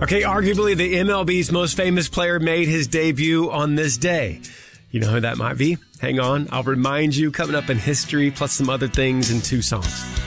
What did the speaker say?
Okay, arguably the MLB's most famous player made his debut on this day. You know who that might be? Hang on, I'll remind you coming up in history, plus some other things in 2 songs.